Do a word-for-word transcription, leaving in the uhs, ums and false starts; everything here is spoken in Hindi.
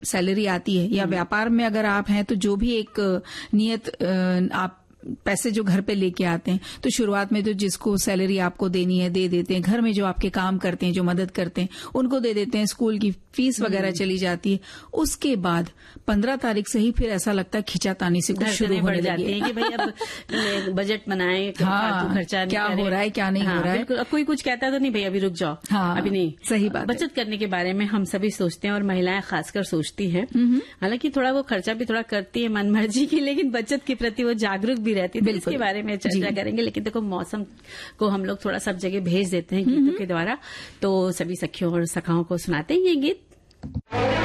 सैलरी आती है या व्यापार में अगर आप हैं तो जो भी एक नियत अ, आप पैसे जो घर पे लेके आते हैं तो शुरुआत में तो जिसको सैलरी आपको देनी है दे देते हैं, घर में जो आपके काम करते हैं जो मदद करते हैं उनको दे देते हैं, स्कूल की फीस वगैरह चली जाती है। उसके बाद पंद्रह तारीख से ही फिर ऐसा लगता है खिंचातानी से कुछ शुरू होने जाती है कि भाई अब बजट बनाए, हाँ, खर्चा क्या हो रहा है क्या नहीं हाँ, हो रहा है। अब कोई कुछ कहता है तो नहीं भाई अभी रुक जाओ, हाँ, अभी नहीं। सही बात। बचत करने के बारे में हम सभी सोचते हैं और महिलाएं खासकर सोचती हैं। हालांकि थोड़ा वो खर्चा भी थोड़ा करती है मनमर्जी की, लेकिन बचत के प्रति वो जागरूक भी रहती है। इसके बारे में चर्चा करेंगे। लेकिन देखो मौसम को हम लोग थोड़ा सब जगह भेज देते हैं गीतों के द्वारा, तो सभी सखियों और सखाओं को सुनाते हैं ये गीत।